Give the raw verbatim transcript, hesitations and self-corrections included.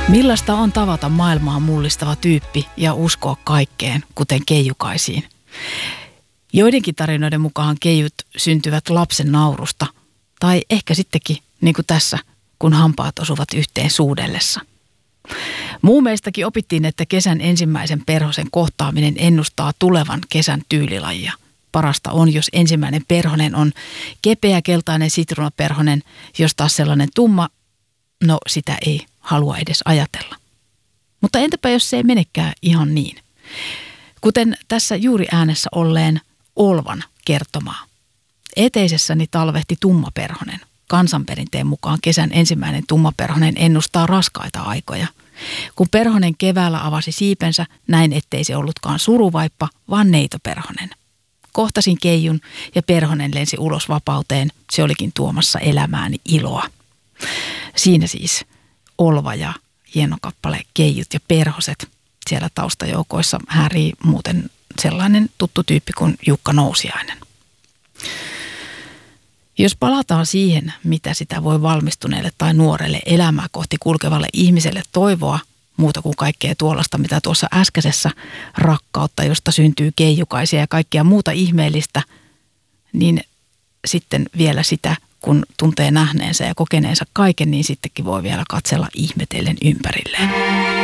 Millaista on tavata maailmaa mullistava tyyppi ja uskoa kaikkeen, kuten Keijukaisiin? Joidenkin tarinoiden mukaan keijut syntyvät lapsen naurusta, tai ehkä sittenkin, niin kuin tässä, kun hampaat osuvat yhteen suudellessa. Muumeistakin opittiin, että kesän ensimmäisen perhosen kohtaaminen ennustaa tulevan kesän tyylilajia. Parasta on, jos ensimmäinen perhonen on kepeä keltainen sitruunaperhonen, jos taas sellainen tumma, no sitä ei halua edes ajatella. Mutta entäpä jos se ei menekään ihan niin? Kuten tässä juuri äänessä olleen Olvan kertomaa. Eteisessäni talvehti tummaperhonen. Kansanperinteen mukaan kesän ensimmäinen tummaperhonen ennustaa raskaita aikoja. Kun perhonen keväällä avasi siipensä, näin ettei se ollutkaan suruvaippa, vaan neitoperhonen. Kohtasin keijun ja perhonen lensi ulos vapauteen. Se olikin tuomassa elämääni iloa. Siinä siis Olva ja hieno kappale Keijut ja perhoset. Siellä taustajoukoissa härii muuten sellainen tuttu tyyppi kuin Jukka Nousiainen. Jos palataan siihen, mitä sitä voi valmistuneelle tai nuorelle elämää kohti kulkevalle ihmiselle toivoa, muuta kuin kaikkea tuollaista, mitä tuossa äskeisessä rakkautta, josta syntyy keijukaisia ja kaikkea muuta ihmeellistä, niin sitten vielä sitä, kun tuntee nähneensä ja kokeneensa kaiken, niin sittenkin voi vielä katsella ihmetellen ympärilleen.